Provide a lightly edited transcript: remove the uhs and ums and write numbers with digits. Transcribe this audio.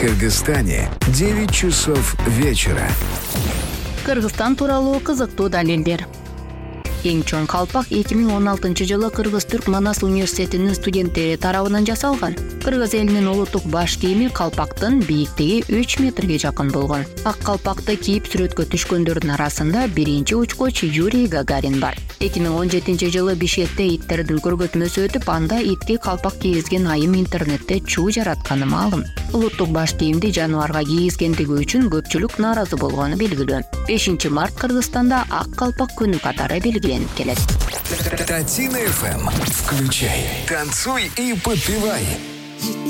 Кыргызстане 9 часов вечера. Кыргызстан тууралуу кызыктуу далилдер. Эң чоң калпак 2016-жылы Кыргыз-Түрк Манас университетинин студенттери тарабынан жасалган. Кыргыз элинин улуттук баш кийими калпактын бийиктиги 3 метрге жакын болгон. Ак калпакты кийип сүрөткө түшкөндөрдүн арасында биринчи учкуч Юрий Гагарин бар. 2017-жылы Бишкекте иттердин көргөтмөсү өтүп, анда итке калпак кийгизген айым интернетте чуу жаратканы маалым. Улуттук баш кийимди жаныбарга кийгизгендиги үчүн көпчүлүк нааразы болгону белгилүү. 5 март Кыргызстанда ак калпак күнү катары белгиленип келет. Татина FM. Включай, танцуй и подпевай.